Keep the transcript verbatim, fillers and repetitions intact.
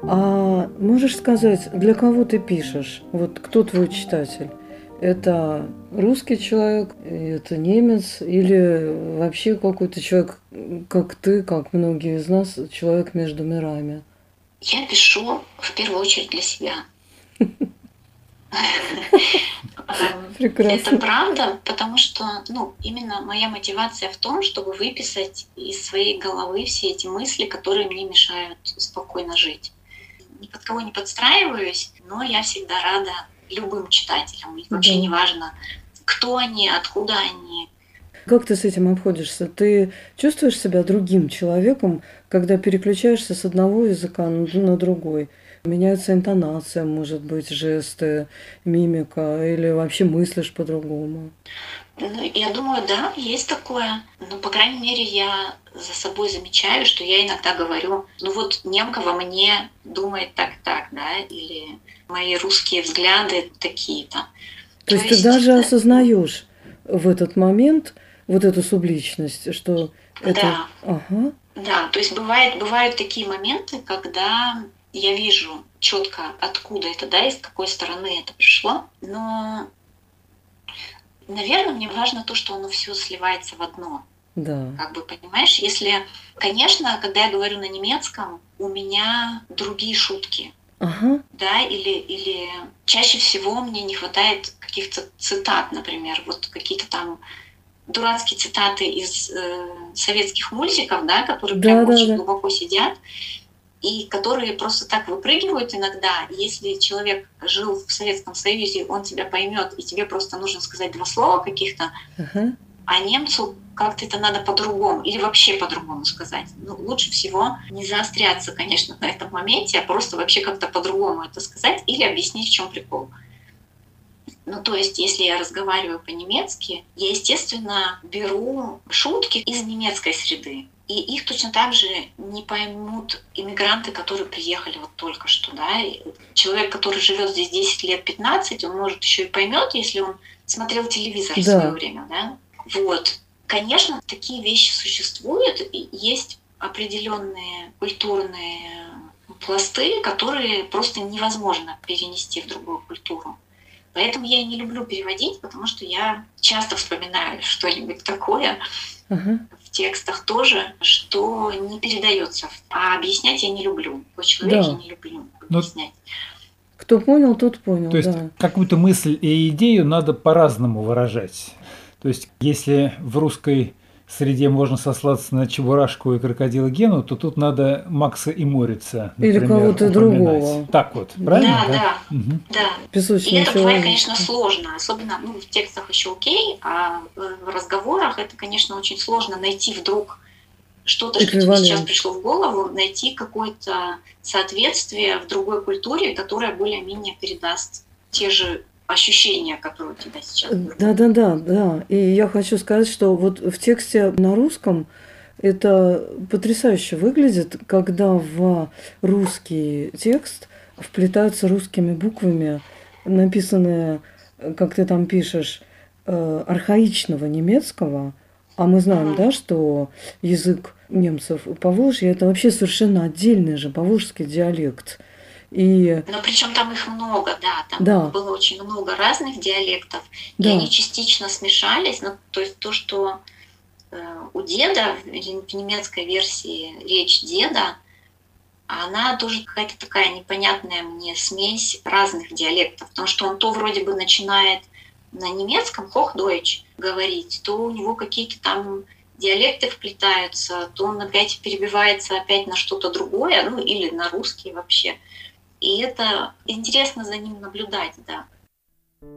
А можешь сказать, для кого ты пишешь? Вот кто твой читатель? Это русский человек, это немец или вообще какой-то человек, как ты, как многие из нас, человек между мирами? Я пишу в первую очередь для себя. Это Прекрасно. правда, потому что, ну, именно моя мотивация в том, чтобы выписать из своей головы все эти мысли, которые мне мешают спокойно жить. Ни под кого не подстраиваюсь, но я всегда рада любым читателям. И Да. вообще не важно, кто они, откуда они. Как ты с этим обходишься? Ты чувствуешь себя другим человеком, когда переключаешься с одного языка на другой? Меняется интонация, может быть, жесты, мимика, или вообще мыслишь по-другому? Ну, я думаю, да, есть такое. Ну, по крайней мере, я за собой замечаю, что я иногда говорю, ну вот немка во мне думает так-так, да, или мои русские взгляды такие-то. То То есть ты есть, даже э, осознаешь в этот момент вот эту субличность, что это... да, Ага, да, то есть бывает, бывают такие моменты, когда я вижу четко, откуда это, да, и с какой стороны это пришло, но, наверное, мне важно то, что оно все сливается в одно. да. Как бы, понимаешь, если, конечно, когда я говорю на немецком, у меня другие шутки, Ага, да, или, или чаще всего мне не хватает каких-то цитат, например, вот какие-то там дурацкие цитаты из э, советских мультиков, да, которые прям очень да-да-да. глубоко сидят и которые просто так выпрыгивают иногда. Если человек жил в Советском Союзе, он тебя поймет, и тебе просто нужно сказать два слова каких-то, Ага, а немцу как-то это надо по-другому или вообще по-другому сказать. Ну, лучше всего не заостряться, конечно, на этом моменте, а просто вообще как-то по-другому это сказать или объяснить, в чем прикол. Ну, то есть, если я разговариваю по-немецки, я, естественно, беру шутки из немецкой среды. И их точно так же не поймут иммигранты, которые приехали вот только что. Да? И человек, который живет здесь десять лет, пятнадцать, он может еще и поймет, если он смотрел телевизор в свое да. время. Да? Вот. Конечно, такие вещи существуют, и есть определенные культурные пласты, которые просто невозможно перенести в другую культуру. Поэтому я и не люблю переводить, потому что я часто вспоминаю что-нибудь такое Ага. в текстах тоже, что не передается. А объяснять я не люблю. По-человеке Да. не люблю Но объяснять. Кто понял, тот понял, То есть да. какую-то мысль и идею надо по-разному выражать. То есть если в русской среде можно сослаться на Чебурашку и крокодила Гену, то тут надо Макса и Морица, Или например, кого-то упоминать. другого. Так вот, Да. правильно? Да, да, Мгм. да. И Песочный это бывает, человек. конечно, сложно. Особенно ну, в текстах еще окей, а в разговорах это, конечно, очень сложно найти вдруг что-то, что тебе сейчас Эквивалент. пришло в голову, найти какое-то соответствие в другой культуре, которая более-менее передаст те же ощущения, которые у тебя сейчас. Да-да-да, да. И я хочу сказать, что вот в тексте на русском это потрясающе выглядит, когда в русский текст вплетаются русскими буквами написанные, как ты там пишешь, э, архаичного немецкого. А мы знаем, Мгм. да, что язык немцев Поволжья – это вообще совершенно отдельный же поволжский диалект. И Но причем там их много, да, там да, было очень много разных диалектов, и да, они частично смешались. Ну, то есть то, что э, у деда в в немецкой версии речь деда, она тоже какая-то такая непонятная мне смесь разных диалектов, потому что он то вроде бы начинает на немецком Hochdeutsch говорить, то у него какие-то там диалекты вплетаются, то он опять перебивается опять на что-то другое, ну или на русский вообще. И это интересно за ним наблюдать, да.